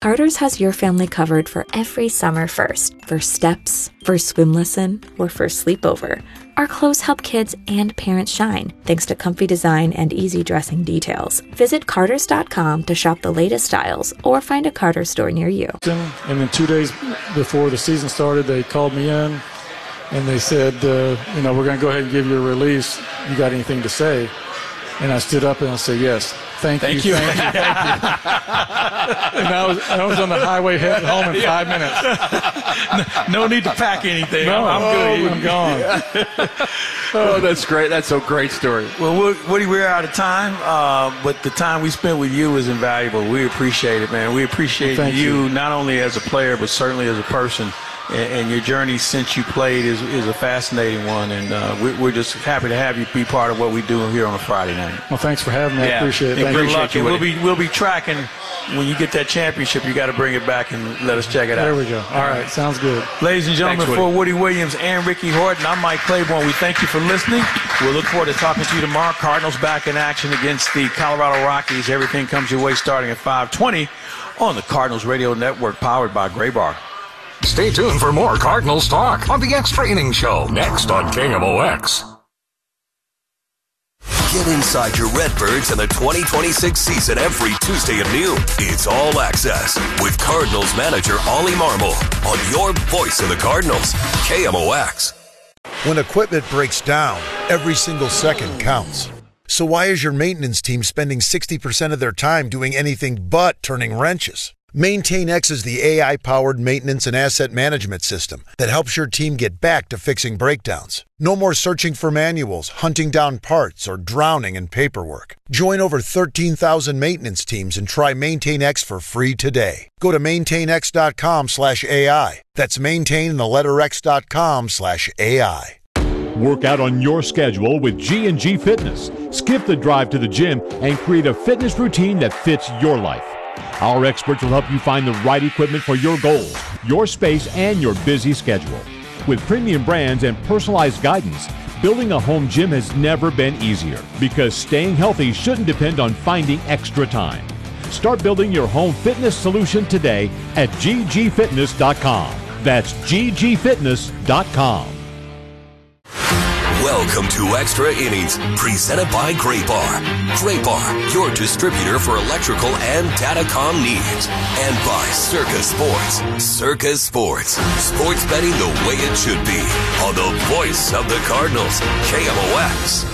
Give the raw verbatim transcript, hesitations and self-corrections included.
Carter's has your family covered for every summer first. First steps, first swim lesson, or first sleepover. Our clothes help kids and parents shine, thanks to comfy design and easy dressing details. Visit Carter's dot com to shop the latest styles or find a Carter's store near you. And then two days before the season started, they called me in and they said, uh, you know, we're going to go ahead and give you a release. You got anything to say? And I stood up and I said, yes. Thank, thank you, you, thank you, thank you. And I was, I was on the highway heading home in five minutes. No, no need to pack anything. No, I'm, I'm good. I'm gone. Oh, that's great. That's a great story. Well, Woody, we're out of time, uh, but the time we spent with you was invaluable. We appreciate it, man. We appreciate well, you, you not only as a player, but certainly as a person. And your journey since you played is, is a fascinating one, and uh, we, we're just happy to have you be part of what we do here on a Friday night. Well, thanks for having me. Yeah. I appreciate it. And Thank good you. luck. And we'll be we'll be tracking when you get that championship. You got to bring it back and let us check it out. There we go. All right, sounds good. Ladies and gentlemen, Thanks, for Woody Williams and Ricky Horton, I'm Mike Claiborne. We thank you for listening. We'll look forward to talking to you tomorrow. Cardinals back in action against the Colorado Rockies. Everything comes your way starting at five twenty on the Cardinals Radio Network, powered by Gray Bar. Stay tuned for more Cardinals talk on the Extra Innings Show next on K M O X. Get inside your Redbirds in the twenty twenty-six season every Tuesday at noon. It's All Access with Cardinals manager Ollie Marmol on your voice of the Cardinals, K M O X. When equipment breaks down, every single second counts. So why is your maintenance team spending sixty percent of their time doing anything but turning wrenches? MaintainX is the A I-powered maintenance and asset management system that helps your team get back to fixing breakdowns. No more searching for manuals, hunting down parts, or drowning in paperwork. Join over thirteen thousand maintenance teams and try MaintainX for free today. Go to maintainx.com slash AI. That's maintain the letter X dot com slash AI. Work out on your schedule with G and G Fitness. Skip the drive to the gym and create a fitness routine that fits your life. Our experts will help you find the right equipment for your goals, your space, and your busy schedule. With premium brands and personalized guidance, building a home gym has never been easier because staying healthy shouldn't depend on finding extra time. Start building your home fitness solution today at G G fitness dot com. That's G G fitness dot com. Welcome to Extra Innings, presented by Gray Bar. Gray Bar, your distributor for electrical and datacom needs. And by Circa Sports. Circa Sports. Sports betting the way it should be. On the voice of the Cardinals, K M O X.